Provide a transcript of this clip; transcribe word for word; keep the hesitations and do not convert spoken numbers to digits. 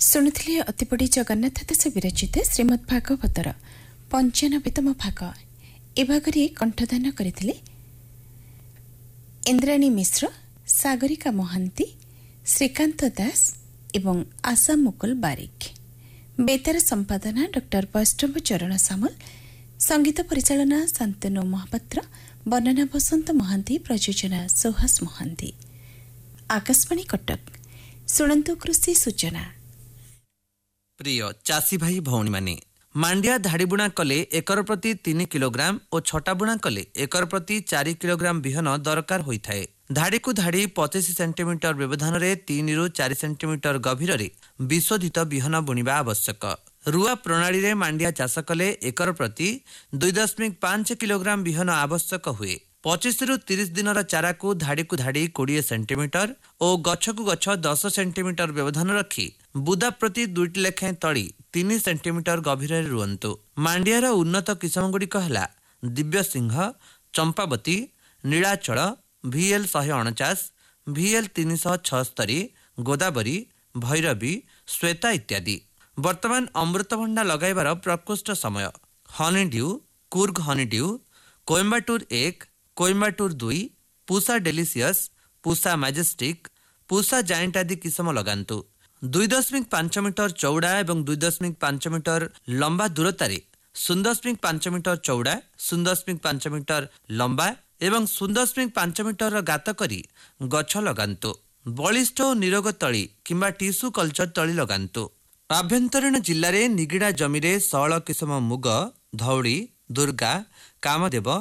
ଶୁଣୁଥିଲେ ଅତିବଡ଼ି ଜଗନ୍ନାଥ ଦାସ ବିରଚିତ ଶ୍ରୀମଦ୍ ଭାଗବତର ପଞ୍ଚାନବେତମ ଭାଗ। ଏ ଭାଗରେ କଣ୍ଠଦାନ କରିଥିଲେ ଇନ୍ଦ୍ରାଣୀ ମିଶ୍ର, ସାଗରିକା ମହାନ୍ତି, ଶ୍ରୀକାନ୍ତ ଦାସ ଏବଂ ଆଶା ମୁକୁଲ ବାରିକ। ବେତାର ସମ୍ପାଦନା ଡକ୍ଟର ବୈଷ୍ଣବ ଚରଣ ସାମଲ, ସଙ୍ଗୀତ ପରିଚାଳନା ଶାନ୍ତନୁ ମହାପାତ୍ର, ବର୍ଣ୍ଣନା ବସନ୍ତ ମହାନ୍ତି, ପ୍ରଯୋଜନା ସୁହାସ ମହାନ୍ତି। ଆକାଶବାଣୀ କଟକ। ଶୁଣନ୍ତୁ କୃଷି ସୂଚନା। ପ୍ରିୟ ଚାଷୀ ଭାଇ ଭଉଣୀମାନେ, ମାଣ୍ଡିଆ ଧାଡ଼ିବୁଣା କଲେ ଏକର ପ୍ରତି ତିନି କିଲୋଗ୍ରାମ ଓ ଛଟା ବୁଣା କଲେ ଏକର ପ୍ରତି ଚାରି କିଲୋଗ୍ରାମ ବିହନ ଦରକାର ହୋଇଥାଏ। ଧାଡ଼ିକୁ ଧାଡ଼ି ପଚିଶ ସେଣ୍ଟିମିଟର ବ୍ୟବଧାନରେ ତିନିରୁ ଚାରି ସେଣ୍ଟିମିଟର ଗଭୀରରେ ବିଶୋଧିତ ବିହନ ବୁଣିବା ଆବଶ୍ୟକ। ରୁଆ ପ୍ରଣାଳୀରେ ମାଣ୍ଡିଆ ଚାଷ କଲେ ଏକର ପ୍ରତି ଦୁଇ ଦଶମିକ ପାଞ୍ଚ କିଲୋଗ୍ରାମ ବିହନ ଆବଶ୍ୟକ ହୁଏ। ପଚିଶରୁ ତିରିଶ ଦିନର ଚାରାକୁ ଧାଡ଼ିକୁ ଧାଡ଼ି କୋଡ଼ିଏ ସେଣ୍ଟିମିଟର ଓ ଗଛକୁ ଗଛ ଦଶ ସେଣ୍ଟିମିଟର ବ୍ୟବଧାନ ରଖି ବୁଦା ପ୍ରତି ଦୁଇଟି ଲେଖାଏଁ ତଳି ତିନି ସେଣ୍ଟିମିଟର ଗଭୀରରେ ରୁଅନ୍ତୁ। ମାଣ୍ଡିଆର ଉନ୍ନତ କିସମଗୁଡ଼ିକ ହେଲା ଦିବ୍ୟସିଂହ, ଚମ୍ପାବତୀ, ନୀଳାଚଳ, ଭିଏଲ୍ ଶହେ ଅଣଚାଶ, ଭିଏଲ୍ ତିନିଶହ ଛଅସ୍ତରୀ, ଗୋଦାବରୀ, ଭୈରବୀ, ଶ୍ୱେତା ଇତ୍ୟାଦି। ବର୍ତ୍ତମାନ ଅମୃତଭଣ୍ଡା ଲଗାଇବାର ପ୍ରକୃଷ୍ଟ ସମୟ। ହନିଡ୍ୟୁ, କୁର୍ଗ ହନିଡ୍ୟୁ, କୋଏମ୍ବାଟୁର ଏକ, କୋଏମ୍ବାଟୁର ଦୁଇ, Pusa delicious, Pusa majestic, Pusa giant ଆଦି କିସମ ଲଗାନ୍ତୁ। ଦୁଇ ଦଶମିକ ପାଞ୍ଚ ମିଟର ଚଉଡ଼ା ଏବଂ ଦୁଇ ଦଶମିକ ପାଞ୍ଚ ମିଟର ଲମ୍ବା ଦୂରତାରେ ଶୂନ ଦଶମିକ ପାଞ୍ଚ ମିଟର ଚଉଡ଼ା, ଶୂନ ଦଶମିକ ପାଞ୍ଚ ମିଟର ଲମ୍ବା ଏବଂ ଶୂନ ଦଶମିକ ପାଞ୍ଚ ମିଟରର ଗାତ କରି ଗଛ ଲଗାନ୍ତୁ। ବଳିଷ୍ଠ ଓ ନିରୋଗ ତଳି କିମ୍ବା ଟିସୁ କଲଚର ତଳି ଲଗାନ୍ତୁ। ଆଭ୍ୟନ୍ତରୀଣ ଜିଲ୍ଲାରେ ନିଗିଡ଼ା ଜମିରେ ସଅଳ କିସମ ମୁଗ, ଧଉଳି, ଦୁର୍ଗା, କାମଦେବ